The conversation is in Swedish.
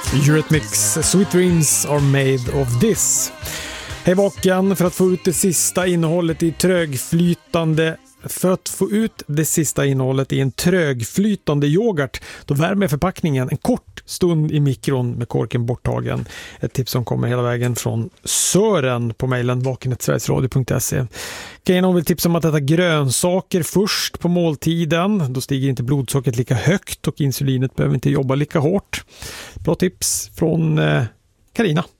Eurythmics Sweet Dreams Are Made of This. Hej vaken, för att få ut det sista innehållet i en trögflytande yoghurt, då värmer förpackningen en kort stund i mikron med korken borttagen. Ett tips som kommer hela vägen från Sören på mejlen vaken@sverigesradio.se. Kan någon vill tipsa om att äta grönsaker först på måltiden? Då stiger inte blodsockret lika högt och insulinet behöver inte jobba lika hårt. Bra tips från Carina.